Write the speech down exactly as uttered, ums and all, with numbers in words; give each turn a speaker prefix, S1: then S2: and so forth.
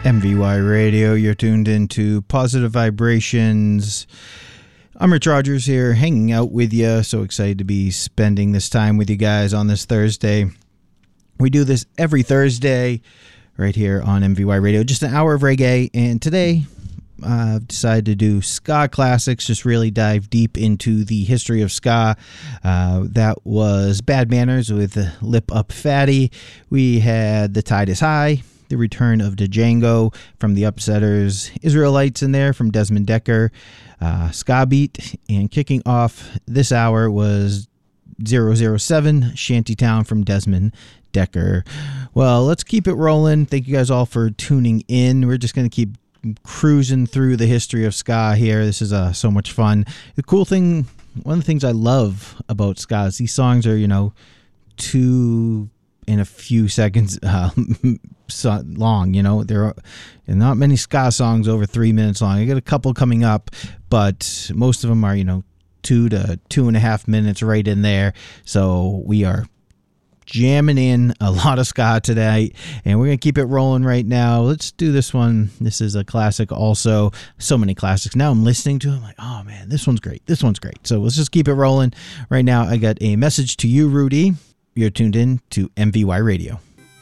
S1: M V Y Radio, you're tuned into Positive Vibrations. I'm Rich Rogers here, hanging out with you. So excited to be spending this time with you guys on this Thursday. We do this every Thursday right here on M V Y Radio, just an hour of reggae. And today, I've uh, decided to do ska classics, just really dive deep into the history of ska. Uh, that was Bad Manners with Lip Up Fatty. We had The Tide is High, the return of Django from the Upsetters, Israelites in there from Desmond Decker, uh, Ska Beat, and kicking off this hour was zero zero seven, Shantytown from Desmond Decker. Well, let's keep it rolling. Thank you guys all for tuning in. We're just going to keep cruising through the history of ska here. This is uh, so much fun. The cool thing, one of the things I love about ska is these songs are, you know, two in a few seconds uh, so long, you know. There are not many ska songs over three minutes long. I got a couple coming up, but most of them are, you know, two to two and a half minutes right in there. So we are jamming in a lot of ska today, and we're gonna keep it rolling right now. Let's do this one. This is a classic also. So many classics now I'm listening to. I'm like, oh man, this one's great, this one's great. So let's just keep it rolling right now. I got a message to you, Rudy. You're tuned in to M V Y Radio.